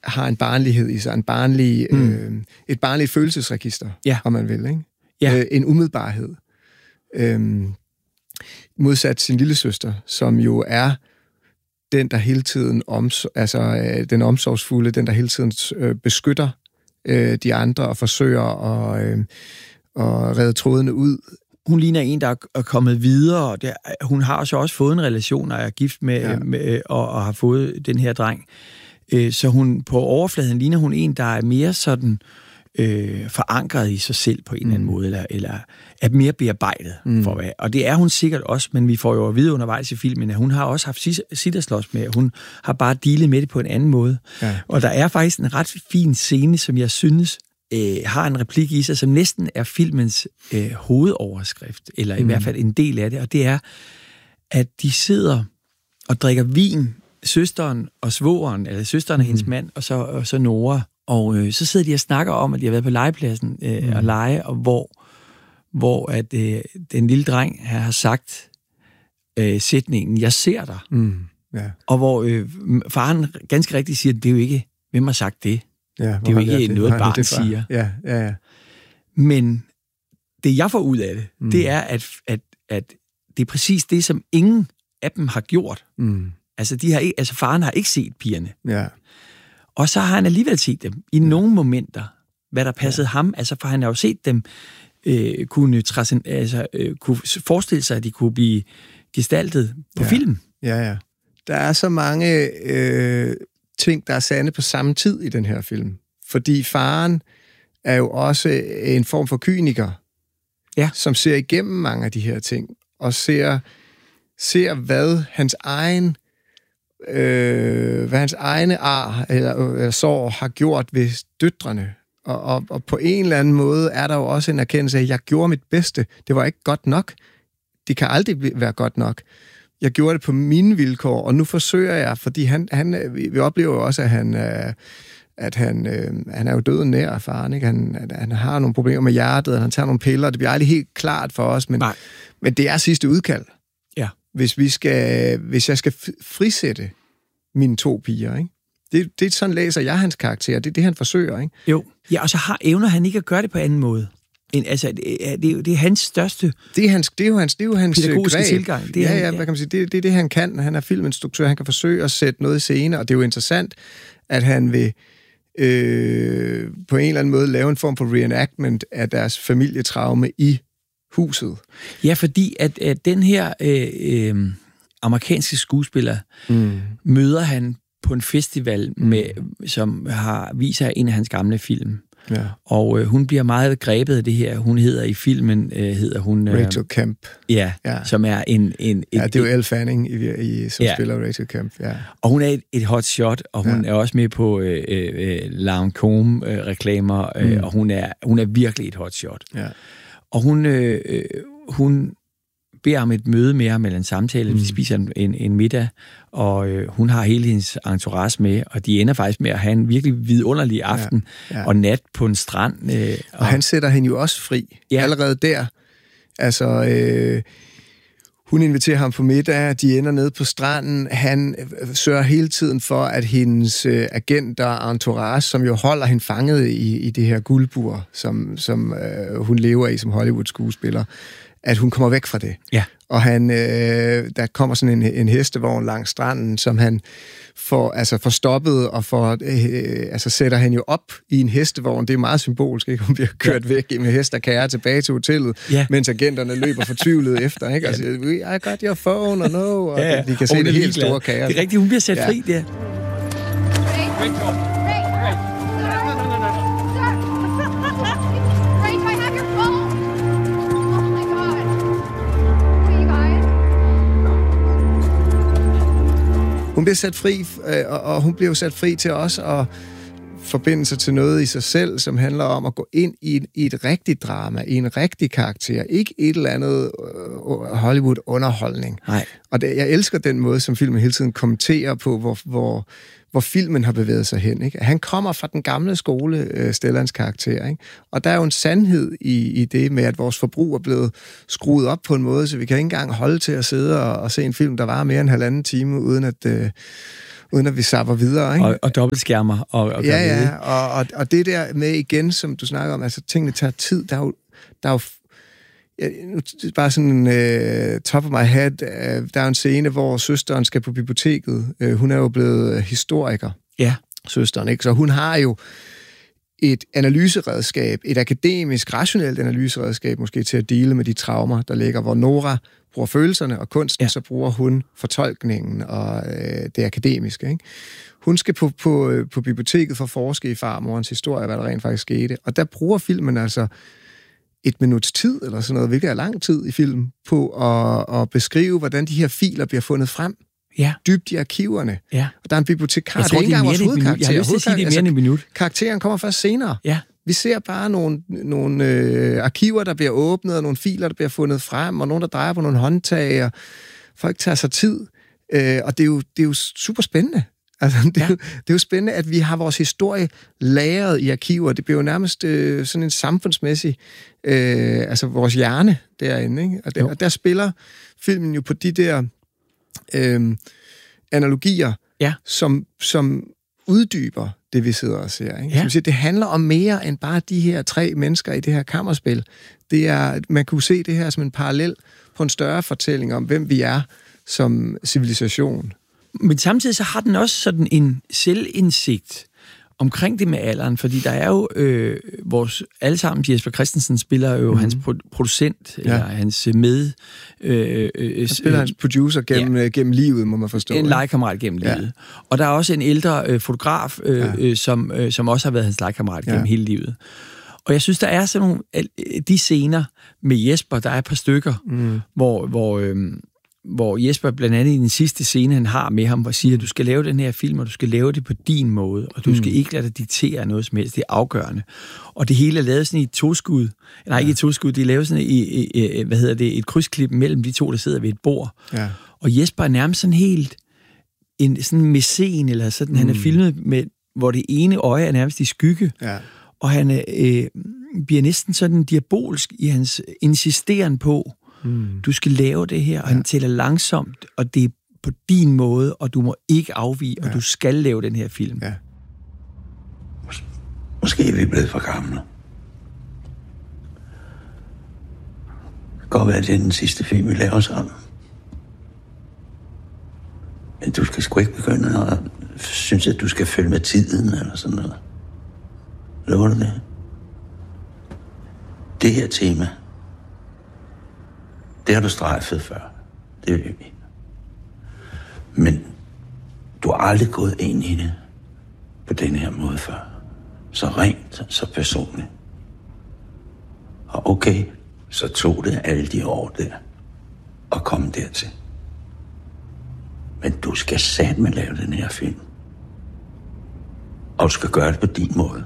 har en barnlighed i sig, et barnligt følelsesregister, om man vil, ikke? Ja. En umiddelbarhed. Modsat sin lillesøster, som jo er den, der hele tiden den omsorgsfulde, den, der hele tiden beskytter de andre og forsøger at redde trådene ud. Hun ligner en, der er kommet videre, og hun har så også fået en relation, og er gift med og har fået den her dreng. Så hun på overfladen ligner hun en, der er mere sådan forankret i sig selv på en eller anden måde, eller er mere bearbejdet for hvad. Og det er hun sikkert også, men vi får jo at vide undervejs i filmen, at hun har også haft sit at slås med, og hun har bare dealet med det på en anden måde. Ja. Og der er faktisk en ret fin scene, som jeg synes har en replik i sig, som næsten er filmens hovedoverskrift, eller i hvert fald en del af det, og det er, at de sidder og drikker vin, søsteren og svogeren, eller søsteren og hendes mand, og så Nora. Og så sidder de og snakker om, at de har været på legepladsen og lege, og hvor at den lille dreng har sagt sætningen, jeg ser dig. Og hvor faren ganske rigtigt siger, det er jo ikke, hvem har sagt det? Ja, det er jo ikke noget, barn siger. Ja. Men det, jeg får ud af det, det er, at det er præcis det, som ingen af dem har gjort. Altså, faren har ikke set pigerne. Ja. Og så har han alligevel set dem i nogle momenter, hvad der passede ham. Altså, for han har jo set dem kunne forestille sig, at de kunne blive gestaltet på film. Ja. Der er så mange ting, der er sande på samme tid i den her film. Fordi faren er jo også en form for kyniker, som ser igennem mange af de her ting, og ser hvad hans egne ar eller sår har gjort ved døtrene. Og på en eller anden måde er der jo også en erkendelse af, at jeg gjorde mit bedste. Det var ikke godt nok. Det kan aldrig være godt nok. Jeg gjorde det på mine vilkår, og nu forsøger jeg, fordi vi oplever jo også, at han er jo døden nær, faren, ikke? Han har nogle problemer med hjertet, han tager nogle piller, det bliver aldrig helt klart for os, men det er sidste udkald. Ja. Hvis jeg skal frisætte mine 2 piger, ikke? Det sådan læser jeg hans karakter, det er det, han forsøger, ikke? Jo, ja, og så evner han ikke at gøre det på anden måde. Det er hans største det er jo hans pædagogiske tilgang. Hvad kan man sige? Det er det, han kan. Han er filminstruktør, han kan forsøge at sætte noget i scene, og det er jo interessant, at han vil på en eller anden måde lave en form for reenactment af deres familietraume i huset. Ja, fordi at den her amerikanske skuespiller møder han på en festival, som viser en af hans gamle film. Ja. Og hun bliver meget grebet af det her. Hun hedder i filmen Rachel Kemp. Ja, som er en det er jo Elle Fanning, som spiller Rachel Kemp. Ja. Og hun er et hot shot, og hun er også med på Lancôme-reklamer, og hun er virkelig et hot shot. Ja. Og hun beder om et møde med ham, eller en samtale, de spiser en middag, og hun har hele hendes entourage med, og de ender faktisk med at have en virkelig vidunderlig aften og nat på en strand. Og han sætter hende jo også fri, allerede der. Altså, hun inviterer ham på middag, de ender nede på stranden, han sørger hele tiden for, at hendes agenter og entourage, som jo holder hende fanget i det her guldbur, som hun lever i som Hollywood-skuespiller, at hun kommer væk fra det. Ja. Og der kommer sådan en hestevogn langs stranden, som han får stoppet og sætter han jo op i en hestevogn. Det er meget symbolsk, ikke? Hun bliver kørt væk med hest og kære tilbage til hotellet, mens agenterne løber fortvivlet efter, ikke? Altså, I got your phone, og vi kan se det helt store kære. Det er rigtigt, hun bliver sat fri der. Hun bliver sat fri, og hun bliver jo sat fri til også at forbinde sig til noget i sig selv, som handler om at gå ind i et rigtigt drama, i en rigtig karakter. Ikke et eller andet Hollywood-underholdning. Nej. Og jeg elsker den måde, som filmen hele tiden kommenterer på, hvor filmen har bevæget sig hen. Ikke? Han kommer fra den gamle skole, Stellans karakter. Ikke? Og der er jo en sandhed i det med, at vores forbrug er blevet skruet op på en måde, så vi kan ikke engang holde til at sidde og se en film, der varer mere end 1,5 time, uden at vi zapper videre, ikke? Og dobbeltskærmer. Og ja, og det der med igen, som du snakker om, altså tingene tager tid, der er jo bare sådan top of my head, der er en scene, hvor søsteren skal på biblioteket. Hun er jo blevet historiker. Ja. Søsteren, ikke? Så hun har jo et analyseredskab, et akademisk, rationelt analyseredskab, måske til at dele med de traumer, der ligger, hvor Nora bruger følelserne og kunsten, så bruger hun fortolkningen og det akademiske, ikke? Hun skal på biblioteket for at forske i farmorens historie, hvad der rent faktisk skete. Og der bruger filmen altså 1 minuts tid, eller sådan noget, hvilket er lang tid i film, på at beskrive, hvordan de her filer bliver fundet frem. Ja. Dybt i arkiverne. Ja. Og der er en bibliotekar, jeg tror, det er ikke engang vores hovedkarakter. Jeg har lyst til at sige, det er mere end et minut. Karakteren kommer først senere. Ja. Vi ser bare nogle arkiver, der bliver åbnet, og nogle filer, der bliver fundet frem, og nogen, der drejer på nogle håndtag, og folk tager sig tid. Og det er jo super spændende. Altså, det er jo spændende, at vi har vores historie lagret i arkiver. Det bliver jo nærmest sådan en samfundsmæssig, altså vores hjerne derinde, ikke? Og der spiller filmen jo på de der analogier, som uddyber det, vi sidder og ser. Ikke? Som siger, det handler om mere end bare de her 3 mennesker i det her kammerspil. Det er, man kunne se det her som en parallel på en større fortælling om, hvem vi er som civilisation. Men samtidig så har den også sådan en selvindsigt omkring det med alderen, fordi der er jo vores allesammen, Jesper Christensen spiller jo hans producent, eller hans med... spiller hans producer gennem livet, må man forstå. En legekammerat gennem livet. Og der er også en ældre fotograf, som også har været hans legekammerat gennem hele livet. Og jeg synes, der er sådan nogle... De scener med Jesper, der er et par stykker, hvor Jesper blandt andet i den sidste scene, han har med ham, hvor siger, at du skal lave den her film, og du skal lave det på din måde, og du skal ikke lade dig diktere noget som helst. Det er afgørende. Og det hele er lavet sådan i et toskud. Nej, ikke et toskud. Det er lavet sådan i et krydsklip mellem de to, der sidder ved et bord. Ja. Og Jesper er nærmest sådan helt sådan en mæcen, eller sådan. Han er filmet med, hvor det ene øje er nærmest i skygge. Ja. Og han bliver næsten sådan diabolsk i hans insisteren på, du skal lave det her, og han tæller langsomt, og det er på din måde, og du må ikke afvige, og du skal lave den her film. Ja. Måske er vi blevet for gamle. Det kan godt være, at det er den sidste film, vi laver sammen. Men du skal sgu ikke begynde at synes, at du skal følge med tiden, eller sådan noget. Lover du det? Det her tema, det har du strejfet før. Det ved vi. Men du har aldrig gået ind i det på den her måde før. Så rent, så personligt. Og okay, så tog det alle de år der at komme dertil. Men du skal satme lave den her film. Og du skal gøre det på din måde.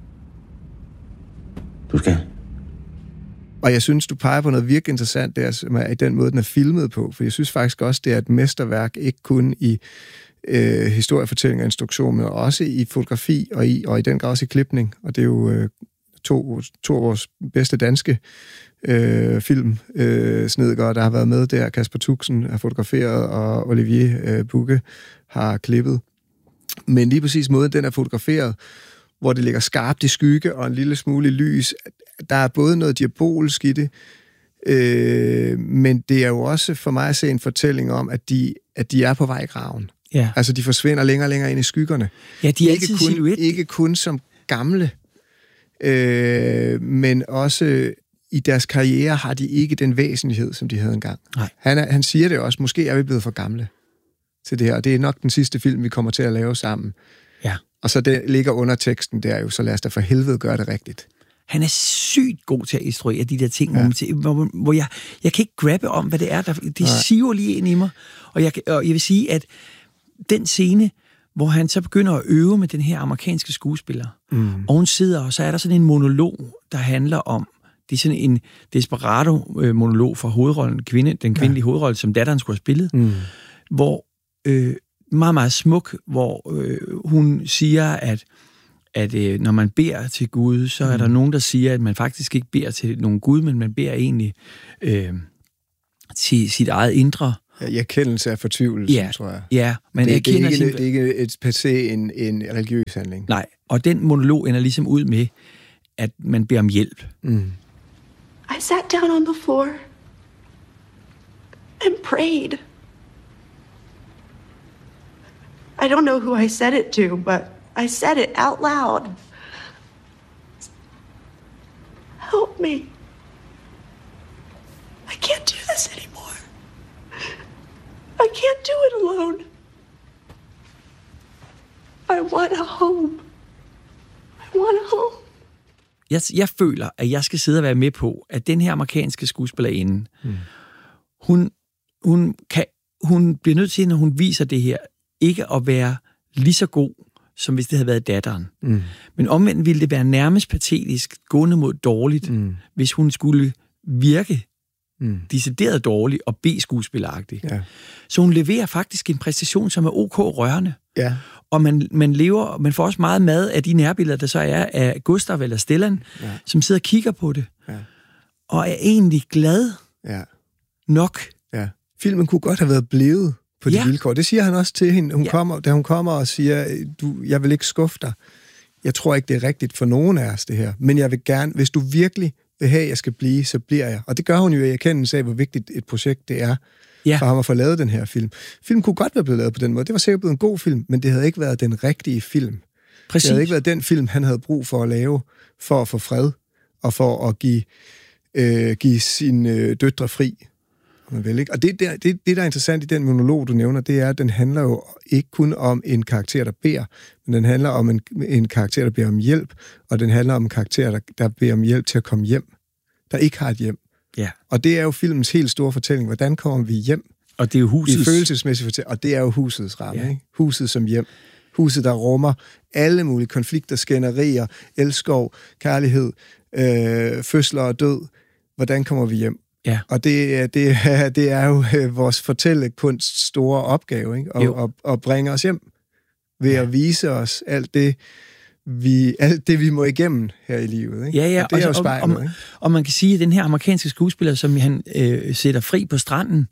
Du skal. Og jeg synes, du peger på noget virkelig interessant der, som er i den måde, den er filmet på. For jeg synes faktisk også, det er et mesterværk, ikke kun i historiefortælling og instruktion, men også i fotografi og i den grad også i klipning. Og det er jo to af vores bedste danske filmsnedgere, der har været med der. Kasper Tuxen har fotograferet, og Olivier Bugge har klippet. Men lige præcis måden, den er fotograferet, hvor det ligger skarpt i skygge og en lille smule lys. Der er både noget diabolsk i det, men det er jo også for mig at se en fortælling om, at de er på vej i graven. Ja. Altså, de forsvinder længere og længere ind i skyggerne. Ja, de er altid silhuet. Ikke kun som gamle, men også i deres karriere har de ikke den væsentlighed, som de havde engang. Nej. Han siger det også, måske er vi blevet for gamle til det her, og det er nok den sidste film, vi kommer til at lave sammen. Ja. Og så det ligger under teksten der jo, så lad os da for helvede gøre det rigtigt. Han er sygt god til at instruere de der ting, hvor jeg kan ikke grabbe om, hvad det er. Det siver lige ind i mig. Og jeg vil sige, at den scene, hvor han så begynder at øve med den her amerikanske skuespiller, og hun sidder, og så er der sådan en monolog, der handler om, det er sådan en desperado-monolog fra hovedrollen, den kvindelige hovedrolle, som datteren skulle have spillet, hvor meget, meget smuk, hvor hun siger, at når man beder til Gud, så er der nogen, der siger, at man faktisk ikke beder til nogen Gud, men man beder egentlig til sit eget indre. I erkendelse af fortvivlelsen, tror jeg. Ja, men det er ikke et per se en religiøs handling. Nej, og den monolog ender ligesom ud med, at man beder om hjælp. I sat down on the floor and prayed. I don't know who I said it to, but I said it out loud. Help me. I can't do this anymore. I can't do it alone. I want a home. I want a home. Jeg føler, at jeg skal sidde og være med på, at den her amerikanske skuespillerinde, hun bliver nødt til, når hun viser det her, ikke at være lige så god, som hvis det havde været datteren. Men omvendt ville det være nærmest patetisk, gående mod dårligt, hvis hun skulle virke decideret dårligt og B-skuespilleragtigt. Ja. Så hun leverer faktisk en præstation, som er OK rørende. Ja. Og man får også meget mad af de nærbilleder, der så er af Gustav eller Stellan, som sidder og kigger på det. Ja. Og er egentlig glad nok. Ja. Filmen kunne godt have været blevet på de vilkår. Det siger han også til hende. Da hun kommer og siger, jeg vil ikke skuffe dig. Jeg tror ikke, det er rigtigt for nogen af os, det her. Men jeg vil gerne, hvis du virkelig vil have, jeg skal blive, så bliver jeg. Og det gør hun jo i erkendelse af, hvor vigtigt et projekt det er for ham at få lavet den her film. Filmen kunne godt være blevet lavet på den måde. Det var sikkert blevet en god film, men det havde ikke været den rigtige film. Præcis. Det havde ikke været den film, han havde brug for at lave, for at få fred, og for at give sine døtre fri. Man vil, ikke? Og det, der er interessant i den monolog, du nævner, det er, at den handler jo ikke kun om en karakter, der beder, men den handler om en karakter, der beder om hjælp, og den handler om en karakter, der beder om hjælp til at komme hjem, der ikke har et hjem. Ja. Og det er jo filmens helt store fortælling. Hvordan kommer vi hjem? Og det er jo husets... I følelsesmæssig fortælling. Og det er jo husets ramme. Ikke? Huset som hjem. Huset, der rummer alle mulige konflikter, skænderier, elskov, kærlighed, fødsler og død. Hvordan kommer vi hjem? Ja. Og det er jo vores fortællekunsts store opgave, ikke? At bringe os hjem ved at vise os alt det, vi må igennem her i livet. Ikke? Ja. Og det er jo spejlet, ikke? Og man kan sige, at den her amerikanske skuespiller, som han sætter fri på stranden,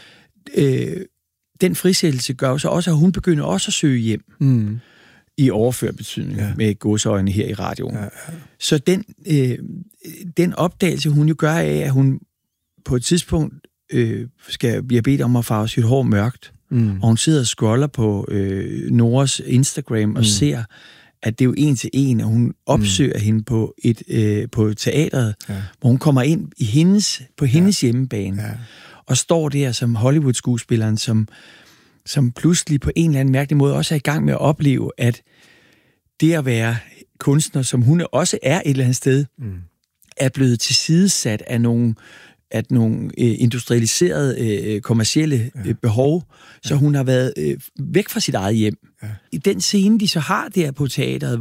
den frisættelse gør så også, at hun begynder også at søge hjem. I overført betydning med gåseøjne her i radioen. Ja. Så den opdagelse, hun jo gør af, at hun på et tidspunkt bliver bedt om at farve sit hår mørkt, og hun sidder og scroller på Noras Instagram og ser, at det er jo en til en, og hun opsøger hende på teatret, hvor hun kommer ind på hendes hjemmebane, og står der som Hollywood-skuespilleren, som pludselig på en eller anden mærkelig måde også er i gang med at opleve, at det at være kunstner, som hun også er et eller andet sted, er blevet tilsidesat af nogle industrialiserede kommercielle behov, så hun har været væk fra sit eget hjem. Ja. I den scene, de så har der på teateret,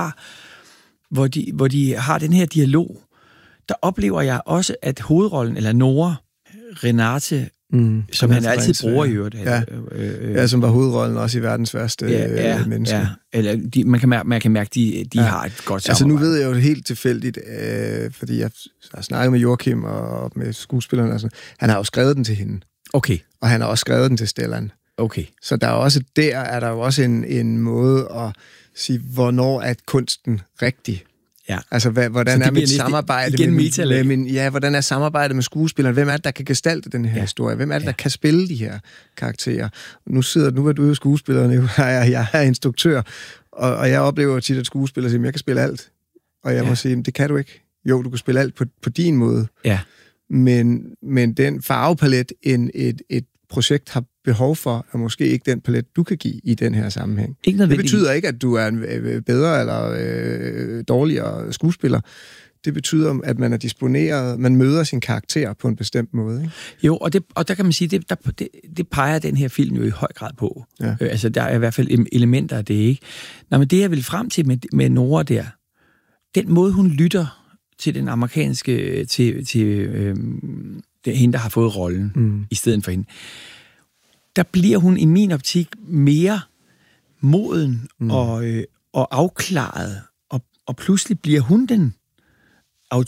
hvor de har den her dialog, der oplever jeg også, at hovedrollen, eller Nora, Renate, som han altid bruger i øvrigt. Som var hovedrollen også i Verdens Værste Menneske. Ja. Eller man kan mærke, de har et godt samarbejde. Altså nu ved jeg jo helt tilfældigt, fordi jeg har snakket med Joachim og med skuespillerne og sådan. Han har jo skrevet den til hende. Okay. Og han har også skrevet den til Stellan. Okay. Så er der jo også en måde at sige, hvornår er kunsten rigtig. Ja. Altså, hvordan er mit samarbejde hvordan er samarbejdet med skuespilleren? Hvem er det, der kan gestalte den her historie? Hvem er det, der kan spille de her karakterer? Nu er du jo skuespiller, nu jeg er instruktør, og jeg oplever tit, at skuespillere siger, jeg kan spille alt. Og jeg må sige, det kan du ikke. Jo, du kan spille alt på din måde. Ja. Men den farvepalet, et projekt har behov for, er måske ikke den palet, du kan give i den her sammenhæng. Det betyder ikke, at du er en bedre eller dårligere skuespiller. Det betyder, at man er disponeret, man møder sin karakter på en bestemt måde. Ikke? Jo, og der kan man sige, det peger den her film jo i høj grad på. Ja. Altså, der er i hvert fald elementer af det, ikke? Nå, men det, jeg vil frem til med Nora der, den måde, hun lytter til den amerikanske, hende, der har fået rollen, i stedet for hende, der bliver hun i min optik mere moden og afklaret, og pludselig bliver hun den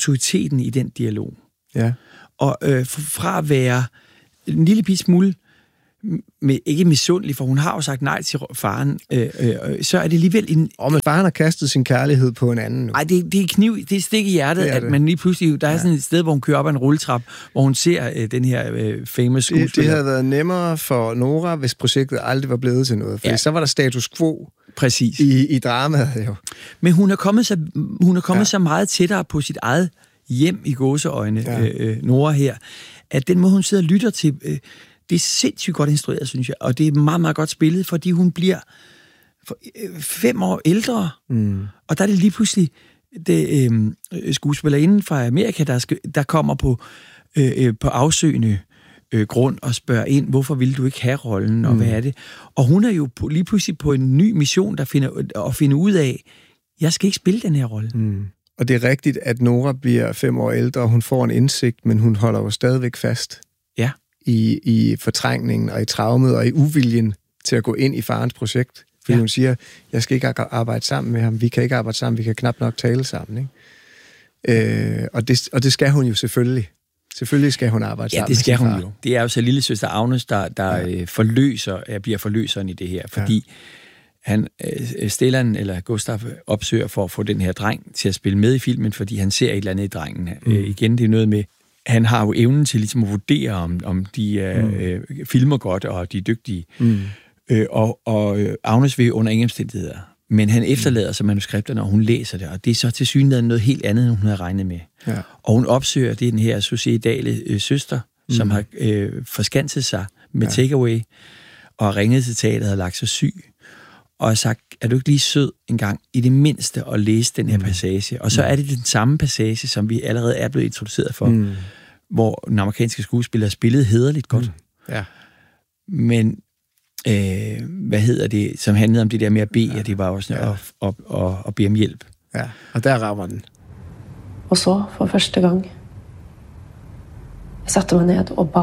autoriteten i den dialog. Ja. Og fra at være en lille smule ikke misundelig, for hun har jo sagt nej til faren, så er det alligevel en... Men faren har kastet sin kærlighed på en anden nu. Nej, det er kniv, det er stik i hjertet, at man lige pludselig... Der er sådan et sted, hvor hun kører op ad en rulletrap, hvor hun ser den her famous skuespiller. Det havde været nemmere for Nora, hvis projektet aldrig var blevet til noget, for så var der status quo. Præcis. I dramaet jo. Men hun er kommet så meget tættere på sit eget hjem i gåseøjne, Nora her, at den måde, hun sidder og lytter til... Det er sindssygt godt instrueret, synes jeg, og det er meget, meget godt spillet, fordi hun bliver 5 år ældre, og der er det lige pludselig skuespillerinden fra Amerika, der kommer på afsøgende grund og spørger ind, hvorfor vil du ikke have rollen, og hvad er det? Og hun er jo lige pludselig på en ny mission, der finder ud af, jeg skal ikke spille den her rolle. Og det er rigtigt, at Nora bliver 5 år ældre, og hun får en indsigt, men hun holder jo stadigvæk fast. Ja. I fortrængningen og i traumet og i uviljen til at gå ind i farens projekt. Fordi hun siger, jeg skal ikke arbejde sammen med ham, vi kan ikke arbejde sammen, vi kan knap nok tale sammen. Ikke? Og det skal hun jo selvfølgelig. Selvfølgelig skal hun arbejde sammen med sin far. Ja, det skal hun jo. Det er jo så lille søster Agnes, der bliver forløseren i det her, fordi Stellan eller Gustav opsøger for at få den her dreng til at spille med i filmen, fordi han ser et eller andet i drengen. Igen, det er noget med, han har jo evnen til ligesom at vurdere, om de filmer godt, og de er dygtige. Og Agnes vil under ingen omstændigheder. Men han efterlader sig manuskripterne, og hun læser det, og det er så tilsyneladende noget helt andet, end hun havde regnet med. Ja. Og hun opsøger, det er den her suicidale søster, som har forskanset sig med takeaway, og ringet til teateret og lagt sig syg, og har sagt, er du ikke lige sød en gang, i det mindste, at læse den her passage? Og så er det den samme passage, som vi allerede er blevet introduceret for, hvor den amerikanske skuespiller spillede hæderligt godt. Ja. Men, som handlede om det der med at bede, og det var også at bede om hjælp. Ja, og der rammer den. Og så, for første gang, jeg satte mig ned og ba.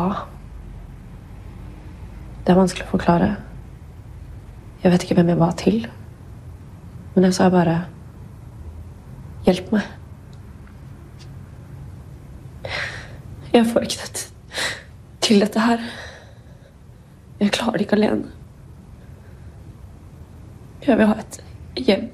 Det er vanskelig at forklare. Jeg vet ikke, hvem jeg ba til. Men jeg sa bare, hjælp mig. Jeg får ikke det til dette her. Jeg klarer det ikke alene. Jeg vil ha et hjem.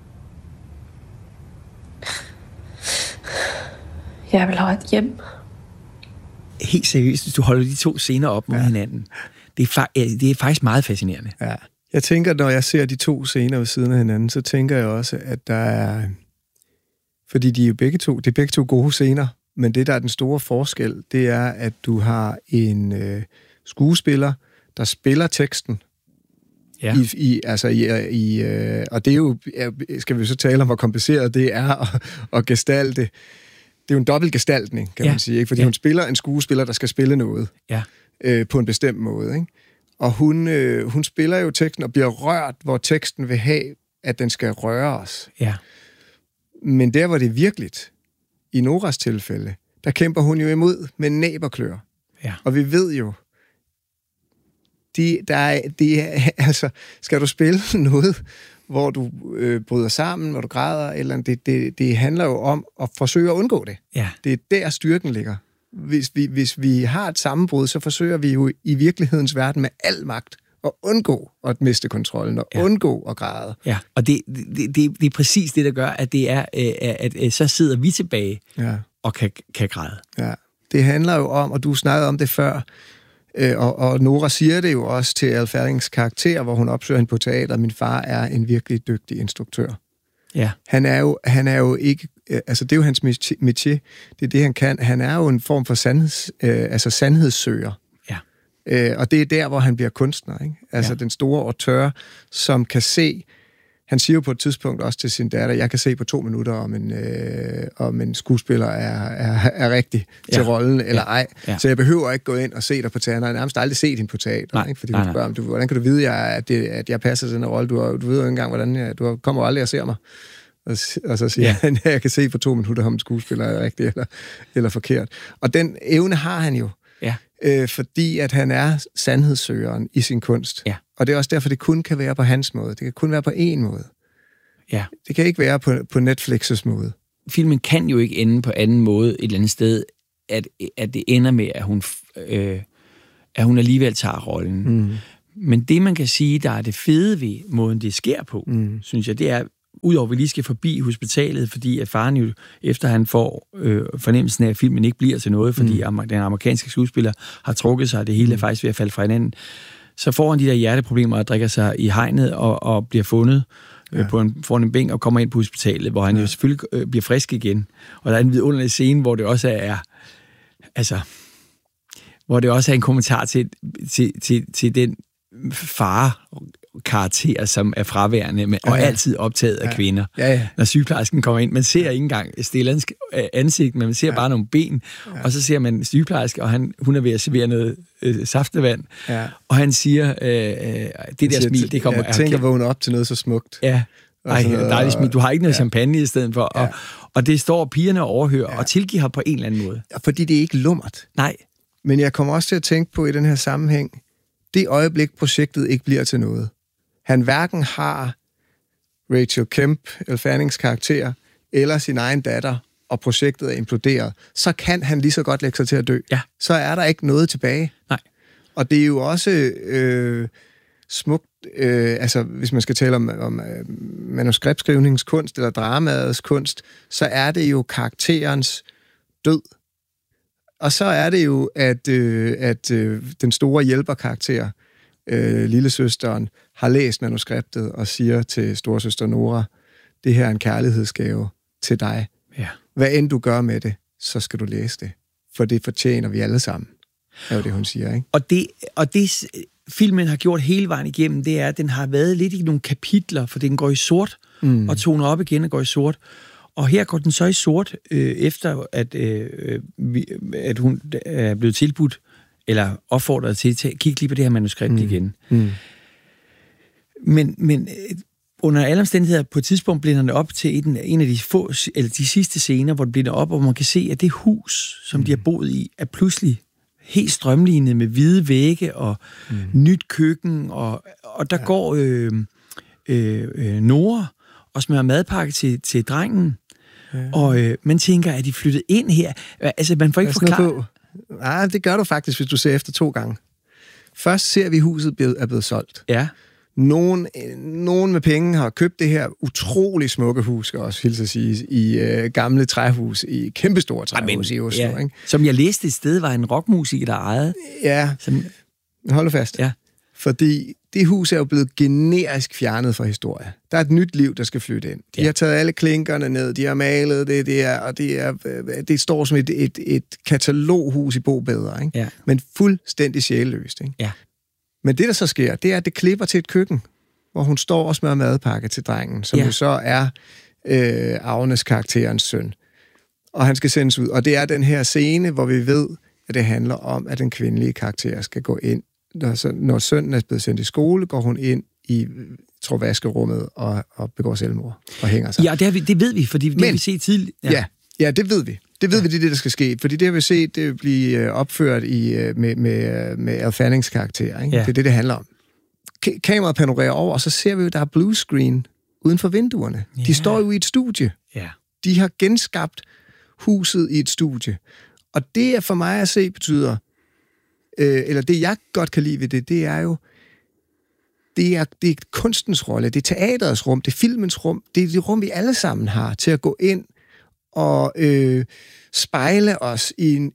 Jeg vil ha et hjem. Helt seriøst, hvis du holder de 2 scener op mod hinanden. Det er faktisk meget fascinerende. Ja. Jeg tænker, når jeg ser de 2 scener ved siden af hinanden, så tænker jeg også, at der er... Fordi de er jo begge to gode scener, men det, der er den store forskel, det er, at du har en skuespiller, der spiller teksten. Ja. Og det er jo... Skal vi så tale om, hvor kompliceret det er at gestalte. Det er jo en dobbeltgestaltning, kan man sige, ikke? Fordi hun spiller en skuespiller, der skal spille noget på en bestemt måde, ikke? Og hun spiller jo teksten og bliver rørt, hvor teksten vil have, at den skal røre os. Ja. Men der, hvor det er virkeligt, i Noras tilfælde, der kæmper hun jo imod med næb og klør. Ja. Og vi ved jo, altså, skal du spille noget, hvor du bryder sammen, hvor du græder, eller det handler jo om at forsøge at undgå det. Ja. Det er der styrken ligger. Hvis vi har et sammenbrud, så forsøger vi jo i virkelighedens verden med al magt at undgå at miste kontrollen, og undgå at græde. Ja, og det er præcis det, der gør, at det er, at så sidder vi tilbage og kan græde. Ja, det handler jo om, og du snakkede om det før, og Nora siger det jo også til Al Ferdings karakter, hvor hun opsøger hende på teater, min far er en virkelig dygtig instruktør. Ja. Han er jo ikke, altså det er jo hans métier, det er det, han kan. Han er jo en form for sandhedssøger. Ja. Og det er der, hvor han bliver kunstner, ikke? Altså den store auteur, som kan se, han siger jo på et tidspunkt også til sin datter, jeg kan se på 2 minutter, om en skuespiller er rigtig til rollen, eller ej. Ja. Så jeg behøver ikke gå ind og se dig på teater. Jeg har nærmest aldrig set hende på teater, ikke? Fordi hun spørger, hvordan kan du vide, at jeg passer til den rolle? Du ved jo ikke engang, hvordan du kommer aldrig og ser mig. Og så siger han, jeg kan se på 2 minutter, om en skuespiller er rigtig eller forkert. Og den evne har han jo. Ja. Fordi at han er sandhedssøgeren i sin kunst. Ja. Og det er også derfor, det kun kan være på hans måde. Det kan kun være på én måde. Ja. Det kan ikke være på Netflix's måde. Filmen kan jo ikke ende på anden måde et eller andet sted, at det ender med, at hun alligevel tager rollen. Men det, man kan sige, der er det fede ved måden, det sker på, synes jeg, det er, udover at vi lige skal forbi hospitalet, fordi at faren jo, efter han får fornemmelsen af, at filmen ikke bliver til noget, fordi den amerikanske skuespiller har trukket sig, og det hele er faktisk ved at falde fra hinanden, så får han de der hjerteproblemer og drikker sig i hegnet og bliver fundet foran en bænk og kommer ind på hospitalet, hvor han jo selvfølgelig bliver frisk igen. Og der er en vidunderlig scene, hvor det også er, altså, hvor det også er en kommentar til den far-karakter, som er fraværende, og altid optaget af kvinder. Når sygeplejersken kommer ind, man ser ikke engang Stellans ansigt, men man ser bare nogle ben, og så ser man sygeplejersken, og hun er ved at servere noget saftevand, og han siger, det der smil, det kommer... Jeg tænker at vågne op til noget så smukt. Ja, dejligt smil. Du har ikke noget champagne i stedet for, og det står pigerne og overhører, og tilgiver ham på en eller anden måde. Fordi det er ikke lummert. Nej. Men jeg kommer også til at tænke på i den her sammenhæng, det øjeblik, projektet ikke bliver til noget. Han hverken har Rachel Kemp, Elle Fannings karakter, eller sin egen datter, og projektet er imploderet, så kan han lige så godt lægge sig til at dø. Ja. Så er der ikke noget tilbage. Nej. Og det er jo også smukt, altså hvis man skal tale om manuskriptskrivningskunst eller dramaets kunst, så er det jo karakterens død. Og så er det jo, at den store hjælperkarakter, lillesøsteren, har læst manuskriptet og siger til storesøster Nora, det her er en kærlighedsgave til dig. Ja. Hvad end du gør med det, så skal du læse det. For det fortjener vi alle sammen. Det er jo det, hun siger, ikke? Og det filmen har gjort hele vejen igennem, det er, at den har været lidt i nogle kapitler, for den går i sort, og toner op igen og går i sort. Og her går den så i sort, efter at hun er blevet tilbudt, eller opfordret til at kigge lige på det her manuskript igen. Men under alle omstændigheder, på et tidspunkt blinder det op til en af de få, eller de sidste scener, hvor det blinder op, og man kan se, at det hus, som de har boet i, er pludselig helt strømlignet med hvide vægge og nyt køkken, og der går Nora og smører madpakke til drengen, og man tænker, at de flyttet ind her. Altså, man får ikke forklaret. Nej, det gør du faktisk, hvis du ser efter 2 gange. Først ser vi, at huset er blevet solgt. Ja. Nogen med penge har købt det her utrolig smukke hus, skal også hilse at sige, i gamle træhus, i kæmpestore træhus i Oslo. Ja. Som jeg læste et sted, var en rockmusiker, der ejede. Ja, hold nu fast. Ja. Fordi det hus er jo blevet generisk fjernet fra historie. Der er et nyt liv, der skal flytte ind. De har taget alle klinkerne ned, de har malet det står som et kataloghus i Bo Bedre, ikke? Ja. Men fuldstændig sjælløst, ikke? Ja. Men det, der så sker, det er, at det klipper til et køkken, hvor hun står og smører madpakke til drengen, som jo så er Agnes karakterens søn. Og han skal sendes ud. Og det er den her scene, hvor vi ved, at det handler om, at den kvindelige karakter skal gå ind. Når sønnen er blevet sendt i skole, går hun ind i vaskerummet og begår selvmord og hænger sig. Ja, det ved vi, fordi det har vi set tidligere. Ja, det ved vi. Det ved vi, det er det, der skal ske. Fordi det har vi set, det blive opført med Elle Fannings karakter. Ikke? Ja. Det er det handler om. Kameraet panorerer over, og så ser vi jo, der er blue screen uden for vinduerne. Ja. De står jo i et studie. Ja. De har genskabt huset i et studie. Og det er for mig at se betyder, eller det jeg godt kan lide ved det er jo, det er kunstens rolle, det er teaterets rum, det er filmens rum, det er det rum, vi alle sammen har til at gå ind og spejle os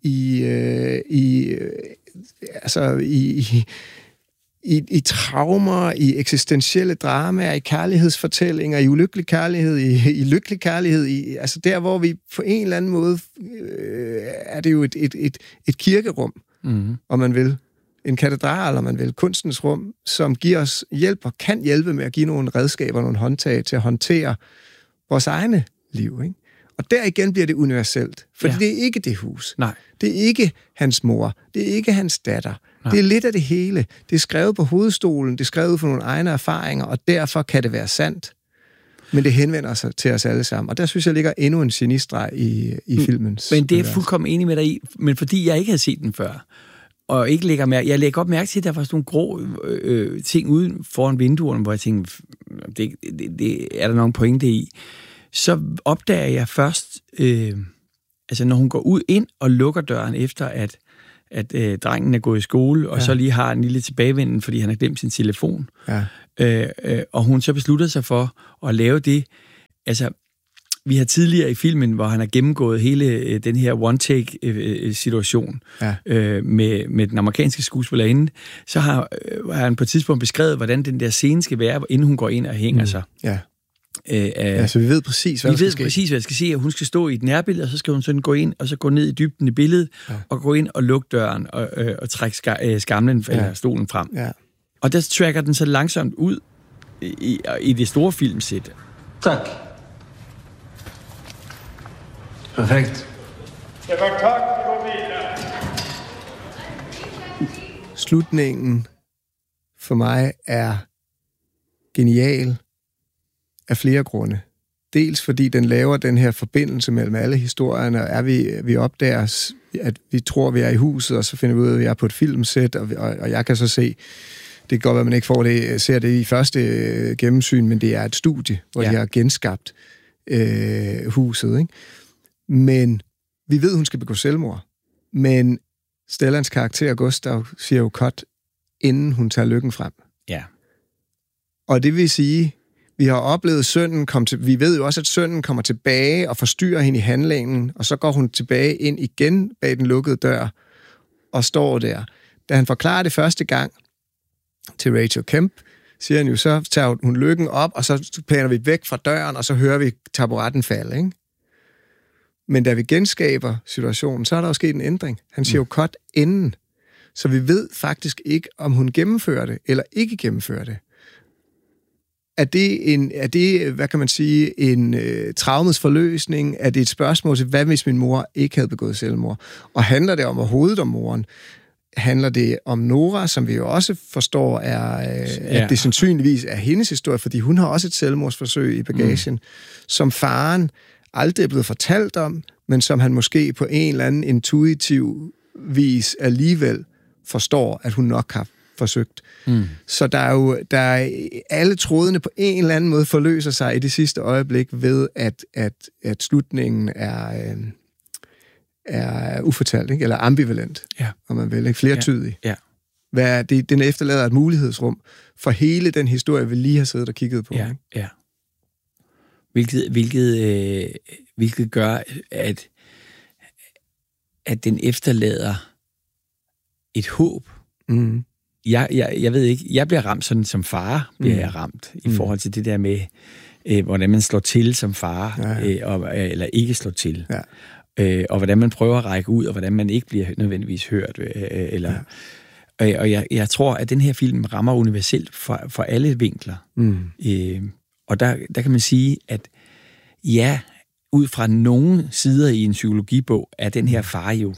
i traumer, i eksistentielle dramaer, i kærlighedsfortællinger, i ulykkelig kærlighed, i lykkelig kærlighed, altså der, hvor vi på en eller anden måde er det jo et kirkerum, om man vil, en katedral, om man vil, kunstens rum, som giver os hjælp og kan hjælpe med at give nogle redskaber, nogle håndtag til at håndtere vores egne liv, ikke? Og der igen bliver det universelt, for det er ikke det hus. Nej. Det er ikke hans mor, det er ikke hans datter. Nej. Det er lidt af det hele. Det er skrevet på hovedstolen, det er skrevet ud fra nogle egne erfaringer, og derfor kan det være sandt. Men det henvender sig til os alle sammen. Og der synes jeg ligger endnu en genistreg i filmens. Men det er fuldkommen enig med dig i, men fordi jeg ikke havde set den før, og ikke jeg lægger op mærke til, at der var sådan nogle grå ting uden foran vinduerne, hvor jeg tænkte, det er der nogen pointe i. Så opdager jeg først, altså når hun går ud ind og lukker døren efter, at drengen er gået i skole, og så lige har en lille tilbagevenden, fordi han har glemt sin telefon. Ja. Og hun så beslutter sig for at lave det. Altså, vi har tidligere i filmen, hvor han har gennemgået hele den her one-take-situation med den amerikanske skuespillerinde, så har han på et tidspunkt beskrevet, hvordan den der scene skal være, inden hun går ind og hænger sig. Ja. Så vi ved præcis, hvad der skal ske. Vi ved præcis, hvad der skal ske, og hun skal stå i et nærbillede, og så skal hun sådan gå ind, og så gå ned i dybden i billedet, og gå ind og lukke døren, og trække skamlen eller stolen frem. Ja. Og der tracker den så langsomt ud i det store filmsæt. Tak. Perfekt. Ja, tak. Vi går videre. Slutningen for mig er genial af flere grunde. Dels fordi den laver den her forbindelse mellem alle historierne, og vi opdager, at vi tror, vi er i huset, og så finder vi ud af, at vi er på et filmsæt, og jeg kan så se, det kan godt være, at man ikke ser det i første gennemsyn, men det er et studie, hvor de har genskabt huset, ikke? Men vi ved, hun skal begå selvmord. Men Stellans karakter, Gustav, siger jo cut, inden hun tager lykken frem. Ja. Og det vil sige, vi har oplevet sønnen vi ved jo også, at sønnen kommer tilbage og forstyrrer hende i handlingen, og så går hun tilbage ind igen bag den lukkede dør og står der. Da han forklarer det første gang til Rachel Kemp, siger han jo, så tager hun lykken op, og så pæner vi væk fra døren, og så hører vi taburetten falde, ikke? Men da vi genskaber situationen, så er der jo sket en ændring. Han siger jo cut inden. Så vi ved faktisk ikke, om hun gennemfører det, eller ikke gennemfører det. Er det hvad kan man sige, en traumets forløsning? Er det et spørgsmål til, hvad hvis min mor ikke havde begået selvmord? Og handler det om overhovedet om moren? Handler det om Nora, som vi jo også forstår, at det sandsynligvis er hendes historie, fordi hun har også et selvmordsforsøg i bagagen, som faren aldrig er blevet fortalt om, men som han måske på en eller anden intuitiv vis alligevel forstår, at hun nok har forsøgt. Så der er alle trådene på en eller anden måde forløser sig i det sidste øjeblik ved, at slutningen er ufortalt, ikke? Eller ambivalent, om man vil, ikke? Flertydig. Ja. Den efterlader et mulighedsrum for hele den historie, vi lige har siddet og kigget på. Ja, ja. Hvilket gør, at den efterlader et håb. Mm. Jeg ved ikke, jeg bliver ramt sådan som far, bliver jeg ramt, i forhold til det der med, hvordan man slår til som far, eller ikke slår til. Ja. Og hvordan man prøver at række ud, og hvordan man ikke bliver nødvendigvis hørt. Og jeg tror, at den her film rammer universelt for alle vinkler. Og der kan man sige, at ud fra nogle sider i en psykologibog, er den her far jo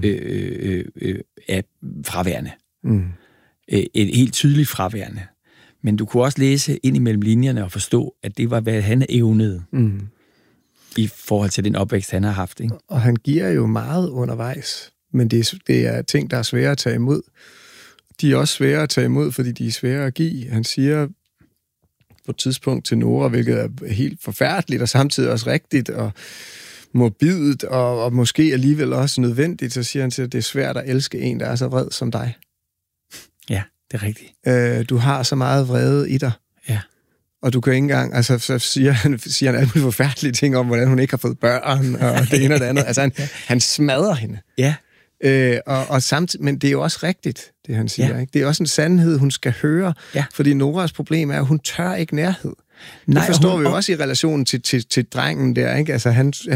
er fraværende. Et helt tydeligt fraværende. Men du kunne også læse ind imellem linjerne og forstå, at det var, hvad han evnede i forhold til den opvækst, han har haft. Ikke? Og han giver jo meget undervejs, men det er ting, der er svære at tage imod. De er også svære at tage imod, fordi de er svære at give. Han siger på et tidspunkt til Nora, hvilket er helt forfærdeligt, og samtidig også rigtigt, og morbidt, og måske alligevel også nødvendigt, så siger han til, at det er svært at elske en, der er så vred som dig. Ja, det er rigtigt. Du har så meget vrede i dig. Ja. Og du kan ikke engang, altså så siger han alle mulige forfærdelige ting om, hvordan hun ikke har fået børn, og det ene og det andet. Altså han smadrer hende. Ja. Og samtidig, men det er jo også rigtigt, det han siger. Ikke? Det er også en sandhed, hun skal høre, fordi Noras problem er, at hun tør ikke nærhed. Nej, det forstår vi jo også i relationen til drengen der, ikke? Altså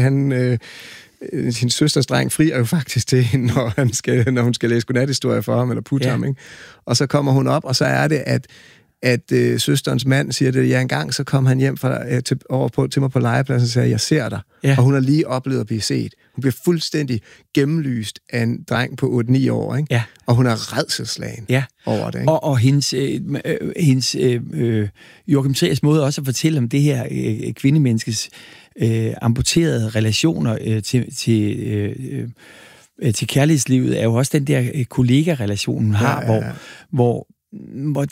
sin søsters dreng frier jo faktisk til hende, når hun skal læse godnathistorie for ham, eller putte ham, ikke? Og så kommer hun op, og så er det, at søsterens mand siger det, engang så kom han hjem til mig på legepladsen og sagde, jeg ser dig. Ja. Og hun har lige oplevet at blive set. Hun bliver fuldstændig gennemlyst af en dreng på 8-9 år, ikke? Ja. Og hun er rædselsslagen over det. Ikke? Og hendes Joachim Triers måde også at fortælle om det her kvindemenneskes amputerede relationer til kærlighedslivet, er jo også den der kollega-relation, hun har, hvor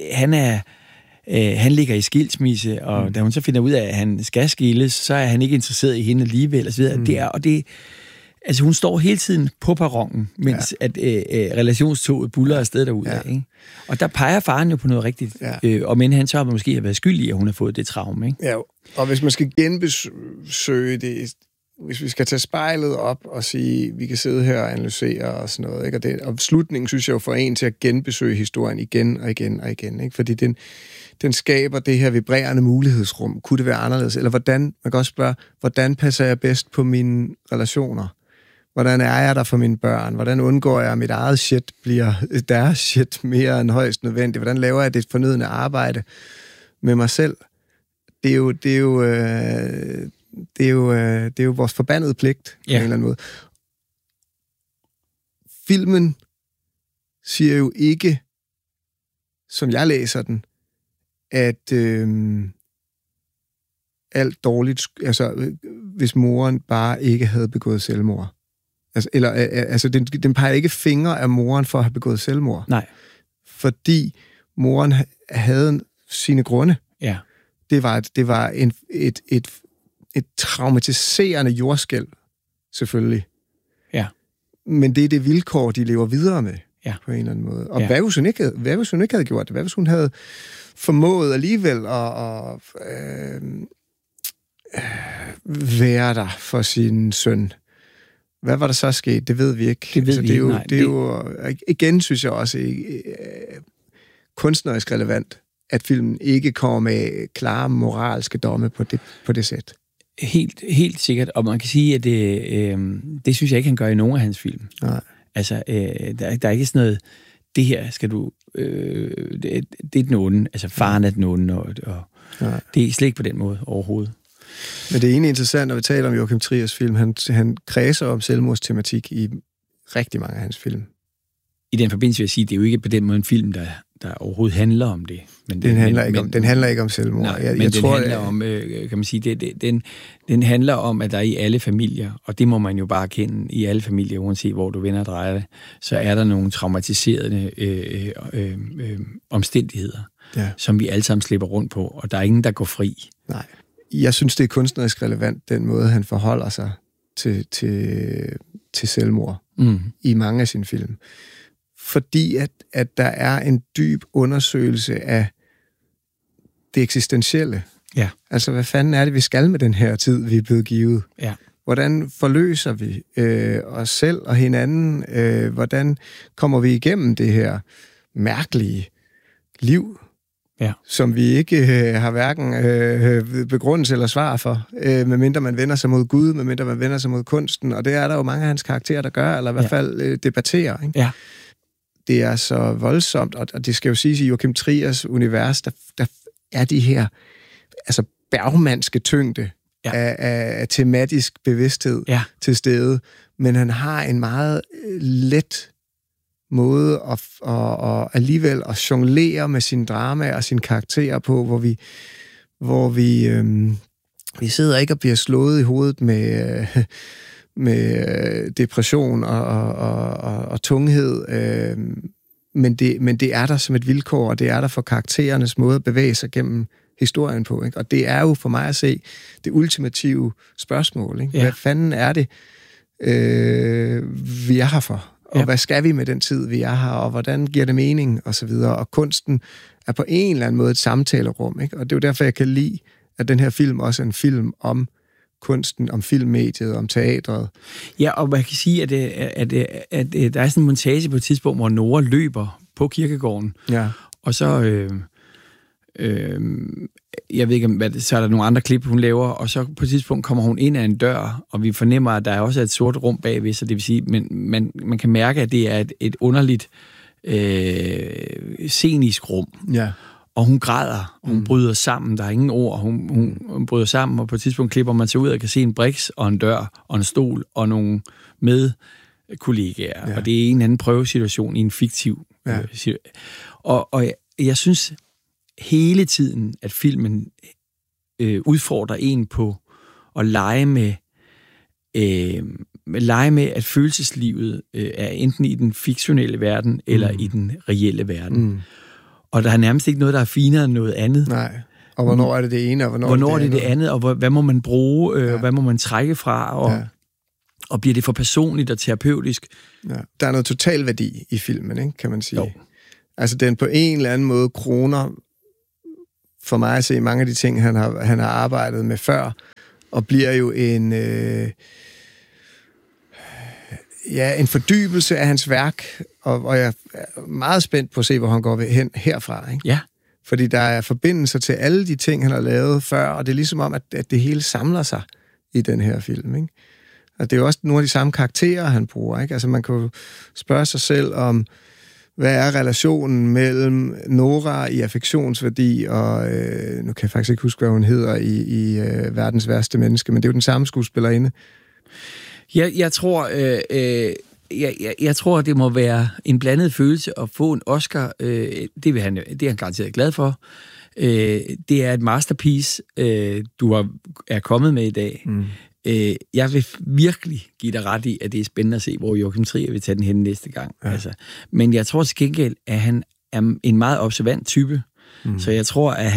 han ligger i skilsmisse, og da hun så finder ud af, at han skal skilles, så er han ikke interesseret i hende alligevel, og så videre. Altså, hun står hele tiden på perronen, mens at relationstoget buller afsted derudad, ikke? Og der peger faren jo på noget rigtigt. Ja. Og men han så har måske været skyldig, at hun har fået det traume, ikke? Ja, og hvis man skal genbesøge det, hvis vi skal tage spejlet op og sige, vi kan sidde her og analysere og sådan noget, ikke? Og slutningen, synes jeg jo, får en til at genbesøge historien igen og igen og igen, ikke? Fordi den skaber det her vibrerende mulighedsrum. Kunne det være anderledes? Eller man kan også spørge, hvordan passer jeg bedst på mine relationer? Hvordan er jeg der for mine børn? Hvordan undgår jeg, at mit eget shit bliver deres shit mere end højst nødvendigt? Hvordan laver jeg det fornødne arbejde med mig selv? Det er jo vores forbandede pligt på en eller anden måde. Filmen siger jo ikke, som jeg læser den, at alt dårligt, altså hvis moren bare ikke havde begået selvmord. Altså, den peger ikke fingre af moren for at have begået selvmord. Nej. Fordi moren havde sine grunde. Ja. Det var et traumatiserende jordskælv, selvfølgelig. Ja. Men det er det vilkår, de lever videre med, på en eller anden måde. Og hvad hvis hun ikke havde gjort det? Hvad hvis hun havde formået alligevel at være der for sin søn? Hvad var der så sket? Det ved vi ikke. Det ved vi ikke, det er jo igen, synes jeg også, kunstnerisk relevant, at filmen ikke kommer med klare moralske domme på det sæt. Helt sikkert, og man kan sige, at det synes jeg ikke, han gør i nogen af hans film. Nej. Altså, der er ikke sådan noget, det her skal du... det er den onde, altså faren er den onde, og det er slet ikke på den måde overhovedet. Men det er egentlig interessant, når vi taler om Joachim Triers film. Han kredser om selvmordstematik i rigtig mange af hans film. I den forbindelse vil jeg sige, det er jo ikke på den måde en film, der overhovedet handler om det. Men den handler ikke om selvmord. Nej, men den handler om, kan man sige, den handler om, at der i alle familier, og det må man jo bare kende, i alle familier, uanset hvor du vender og drejer det, så er der nogle traumatiserende omstændigheder, som vi alle sammen slipper rundt på, og der er ingen, der går fri. Nej. Jeg synes, det er kunstnerisk relevant, den måde, han forholder sig til selvmord i mange af sine film. Fordi at der er en dyb undersøgelse af det eksistentielle. Ja. Altså, hvad fanden er det, vi skal med den her tid, vi er blevet givet? Ja. Hvordan forløser vi os selv og hinanden? Hvordan kommer vi igennem det her mærkelige liv, som vi ikke har hverken begrundelse eller svar for, medmindre man vender sig mod Gud, medmindre man vender sig mod kunsten, og det er der jo mange af hans karakterer, der gør, eller i hvert fald debatterer. Ikke? Ja. Det er så voldsomt, og det skal jo siges, i Joachim Triers univers, der er de her altså bergmandske tyngde af tematisk bevidsthed til stede, men han har en meget let måde at alligevel at jonglere med sin drama og sine karakterer på, hvor vi sidder ikke og bliver slået i hovedet med depression og tunghed, men det er der som et vilkår, og det er der for karakterernes måde at bevæge sig gennem historien på, ikke? Og det er jo for mig at se det ultimative spørgsmål, ikke? Hvad fanden er det, vi er her for? Og hvad skal vi med den tid, vi er her, og hvordan giver det mening, og så videre. Og kunsten er på en eller anden måde et samtalerum, ikke? Og det er jo derfor, jeg kan lide, at den her film også er en film om kunsten, om filmmediet, om teatret. Ja, og man kan sige, at der er sådan en montage på et tidspunkt, hvor Nora løber på kirkegården, og så... jeg ved ikke, så er der nogle andre klip, hun laver, og så på et tidspunkt kommer hun ind ad en dør, og vi fornemmer, at der også er et sort rum bagved, så det vil sige, men man kan mærke, at det er et underligt scenisk rum. Ja. Og hun græder, og hun bryder sammen, der er ingen ord, hun bryder sammen, og på et tidspunkt klipper man sig ud og kan se en briks og en dør og en stol og nogle medkollegaer, og det er en anden prøvesituation i en fiktiv situation. Og jeg synes hele tiden, at filmen udfordrer en på at lege med, at følelseslivet er enten i den fiktionelle verden, eller i den reelle verden. Og der er nærmest ikke noget, der er finere end noget andet. Nej. Og hvornår er det det ene, og hvornår er det det andet, og hvad må man bruge, hvad må man trække fra, Og bliver det for personligt og terapeutisk? Ja. Der er noget total værdi i filmen, ikke, kan man sige. Jo. Altså, den på en eller anden måde kroner for mig at se mange af de ting, han har arbejdet med før, og bliver jo en fordybelse af hans værk, og jeg er meget spændt på at se, hvor han går hen herfra, ikke? Ja. Fordi der er forbindelser til alle de ting, han har lavet før, og det er ligesom om, at det hele samler sig i den her film, ikke? Og det er jo også nogle af de samme karakterer, han bruger, ikke? Altså, man kan jo spørge sig selv om, hvad er relationen mellem Nora i affektionsværdi, og nu kan jeg faktisk ikke huske, hvad hun hedder i Verdens værste menneske, men det er jo den samme skuespillerinde. Jeg tror, det må være en blandet følelse at få en Oscar. Det er han garanteret glad for. Det er et masterpiece, du er kommet med i dag. Mm. Jeg vil virkelig give dig ret i, at det er spændende at se, hvor Joachim Trier vil tage den hen næste gang. Ja. Altså. Men jeg tror til gengæld, at han er en meget observant type. Mm. Så jeg tror, at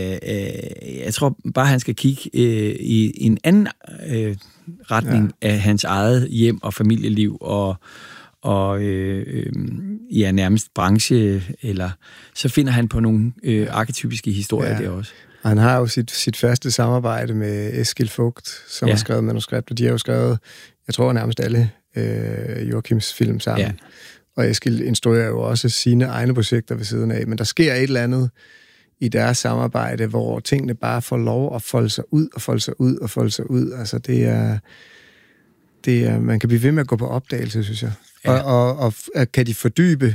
han skal kigge i en anden retning af hans eget hjem og familieliv og nærmest branche, eller så finder han på nogle arketypiske historier der også. Han har jo sit første samarbejde med Eskild Vogt, som har skrevet manuskript, og de har jo skrevet, jeg tror nærmest alle Joachims film sammen. Ja. Og Eskild instruerer jo også sine egne projekter ved siden af, men der sker et eller andet i deres samarbejde, hvor tingene bare får lov at folde sig ud, og folde sig ud, og folde sig ud. Altså det er man kan blive ved med at gå på opdagelse, synes jeg. Ja. Og kan de fordybe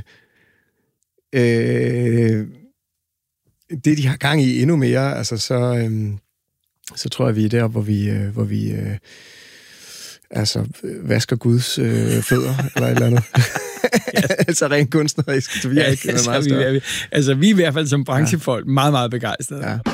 det, de har gang i endnu mere, altså så tror jeg, vi er der, hvor vi vasker Guds fødder, eller et eller andet. Altså rent kunstnerisk. Så vi er ikke meget større. Vi er i hvert fald som branchefolk meget, meget begejstrede. Ja.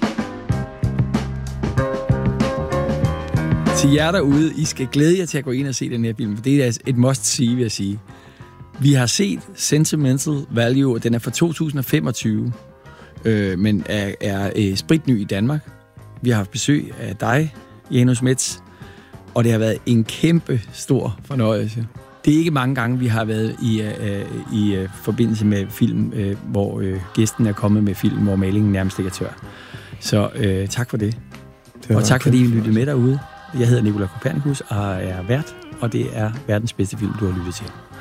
Til jer derude, I skal glæde jer til at gå ind og se den her film, for det er et must-see, vil jeg sige. Vi har set Sentimental Value, og den er fra 2025, men er spritny i Danmark. Vi har haft besøg af dig, Janus Metz, og det har været en kæmpe stor fornøjelse. Det er ikke mange gange, vi har været i forbindelse med film, hvor gæsten er kommet med film, hvor malingen nærmest ikke er tør. Så tak for det. Og tak fordi I lyttede med derude. Jeg hedder Nicolai Kopernikus og er vært, og det er verdens bedste film, du har lyttet til.